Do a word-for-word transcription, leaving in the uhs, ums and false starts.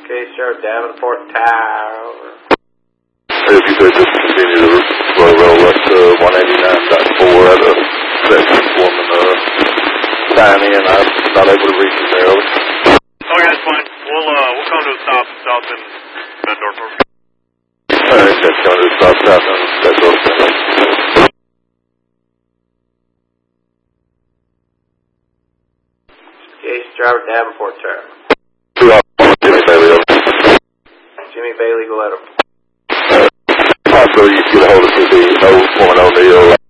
Okay, Sheriff Davenport Tower. Hey, if you could just continue to roll, roll up to one eighty-nine point four at a section foreman, uh, sign in. I'm not able to reach him there. Okay, that's fine. We'll, uh, we'll come to a stop south in Bendorf. Alright, that's going to stop south in Bendorf. Case driver Davenport Tower. Two off, Jimmy Bailey. Jimmy Bailey, go let him. Also, you can get a hold of the oh one O'Neill.